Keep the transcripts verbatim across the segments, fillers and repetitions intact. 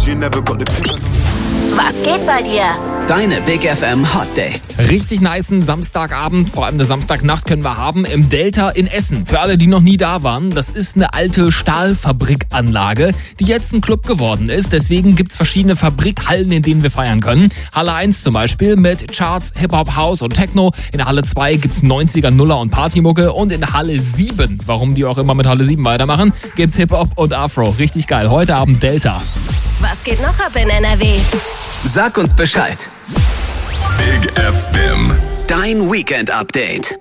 she never got the picture. Was geht bei dir? Deine Big F M Hot Dates. Richtig nicen Samstagabend, vor allem eine Samstagnacht können wir haben im Delta in Essen. Für alle, die noch nie da waren, das ist eine alte Stahlfabrikanlage, die jetzt ein Club geworden ist. Deswegen gibt's verschiedene Fabrikhallen, in denen wir feiern können. Halle eins zum Beispiel mit Charts, Hip-Hop, House und Techno. In der Halle zwei gibt's neunziger, Nuller und Partymucke. Und in der Halle sieben, warum die auch immer mit Halle sieben weitermachen, gibt's Hip-Hop und Afro. Richtig geil. Heute Abend Delta. Was geht noch ab in N R W? Sag uns Bescheid. Big F M. Dein Weekend-Update.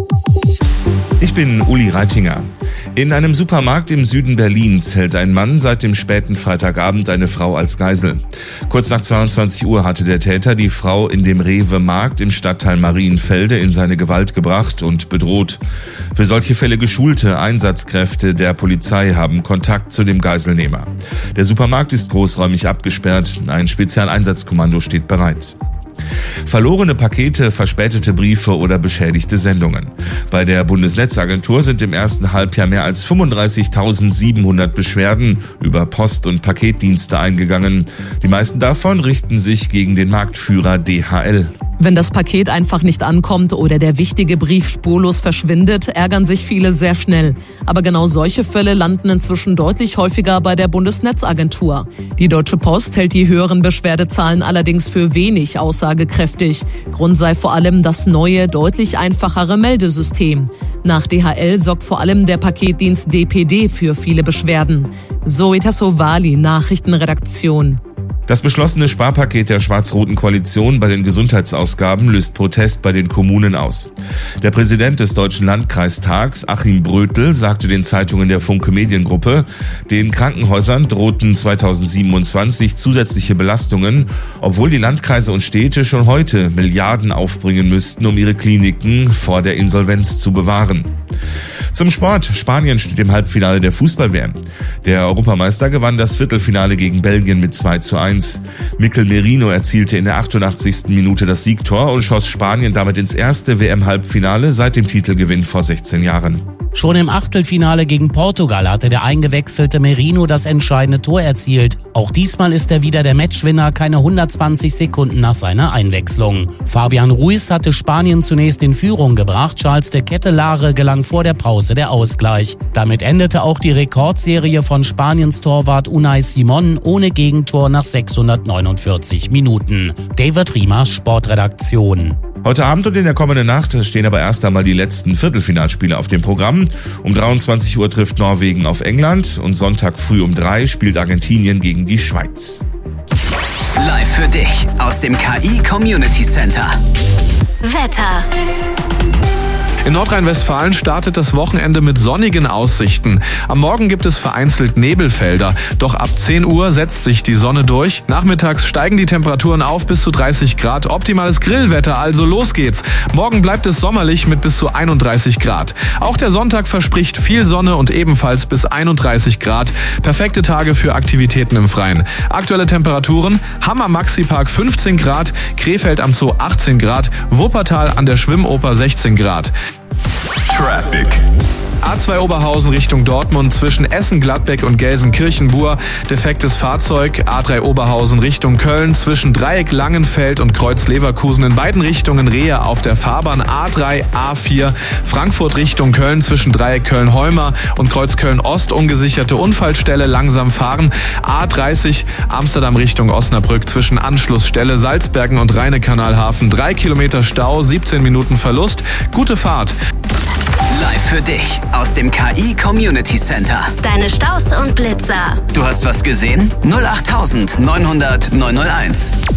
Ich bin Uli Reitinger. In einem Supermarkt im Süden Berlins hält ein Mann seit dem späten Freitagabend eine Frau als Geisel. Kurz nach zweiundzwanzig Uhr hatte der Täter die Frau in dem Rewe-Markt im Stadtteil Marienfelde in seine Gewalt gebracht und bedroht. Für solche Fälle geschulte Einsatzkräfte der Polizei haben Kontakt zu dem Geiselnehmer. Der Supermarkt ist großräumig abgesperrt, ein Spezialeinsatzkommando steht bereit. Verlorene Pakete, verspätete Briefe oder beschädigte Sendungen. Bei der Bundesnetzagentur sind im ersten Halbjahr mehr als fünfunddreißigtausendsiebenhundert Beschwerden über Post- und Paketdienste eingegangen. Die meisten davon richten sich gegen den Marktführer D H L. Wenn das Paket einfach nicht ankommt oder der wichtige Brief spurlos verschwindet, ärgern sich viele sehr schnell. Aber genau solche Fälle landen inzwischen deutlich häufiger bei der Bundesnetzagentur. Die Deutsche Post hält die höheren Beschwerdezahlen allerdings für wenig aussagekräftig. Grund sei vor allem das neue, deutlich einfachere Meldesystem. Nach D H L sorgt vor allem der Paketdienst D P D für viele Beschwerden. Zoe Tassovali, Nachrichtenredaktion. Das beschlossene Sparpaket der schwarz-roten Koalition bei den Gesundheitsausgaben löst Protest bei den Kommunen aus. Der Präsident des Deutschen Landkreistags, Achim Brötel, sagte den Zeitungen der Funke Mediengruppe, den Krankenhäusern drohten zweitausendsiebenundzwanzig zusätzliche Belastungen, obwohl die Landkreise und Städte schon heute Milliarden aufbringen müssten, um ihre Kliniken vor der Insolvenz zu bewahren. Zum Sport. Spanien steht im Halbfinale der Fußball-W M. Der Europameister gewann das Viertelfinale gegen Belgien mit zwei zu eins. Mikel Merino erzielte in der achtundachtzigsten Minute das Siegtor und schoss Spanien damit ins erste W M-Halbfinale seit dem Titelgewinn vor sechzehn Jahren. Schon im Achtelfinale gegen Portugal hatte der eingewechselte Merino das entscheidende Tor erzielt. Auch diesmal ist er wieder der Matchwinner, keine hundertzwanzig Sekunden nach seiner Einwechslung. Fabian Ruiz hatte Spanien zunächst in Führung gebracht, Charles de Kettelare gelang vor der Pause der Ausgleich. Damit endete auch die Rekordserie von Spaniens Torwart Unai Simon ohne Gegentor nach sechshundertneunundvierzig Minuten. David Riemer, Sportredaktion. Heute Abend und in der kommenden Nacht stehen aber erst einmal die letzten Viertelfinalspiele auf dem Programm. Um dreiundzwanzig Uhr trifft Norwegen auf England und Sonntag früh um drei spielt Argentinien gegen die Schweiz. Live für dich aus dem K I Community Center. Wetter. In Nordrhein-Westfalen startet das Wochenende mit sonnigen Aussichten. Am Morgen gibt es vereinzelt Nebelfelder. Doch ab zehn Uhr setzt sich die Sonne durch. Nachmittags steigen die Temperaturen auf bis zu dreißig Grad. Optimales Grillwetter, also los geht's. Morgen bleibt es sommerlich mit bis zu einunddreißig Grad. Auch der Sonntag verspricht viel Sonne und ebenfalls bis einunddreißig Grad. Perfekte Tage für Aktivitäten im Freien. Aktuelle Temperaturen: Hamm am Maxi-Park fünfzehn Grad, Krefeld am Zoo achtzehn Grad, Wuppertal an der Schwimmoper sechzehn Grad. Traffic. A zwei Oberhausen Richtung Dortmund zwischen Essen, Gladbeck und Gelsenkirchen-Bur. Defektes Fahrzeug. A drei Oberhausen Richtung Köln zwischen Dreieck Langenfeld und Kreuz Leverkusen. In beiden Richtungen Rehe auf der Fahrbahn. A drei, A vier Frankfurt Richtung Köln zwischen Dreieck Köln-Holmer und Kreuz Köln-Ost. Ungesicherte Unfallstelle, langsam fahren. A dreißig Amsterdam Richtung Osnabrück zwischen Anschlussstelle Salzbergen und Rheine-Kanalhafen. Drei Kilometer Stau, siebzehn Minuten Verlust. Gute Fahrt. Live für dich aus dem K I Community Center. Deine Staus und Blitzer. Du hast was gesehen? null acht neun null null neun null eins.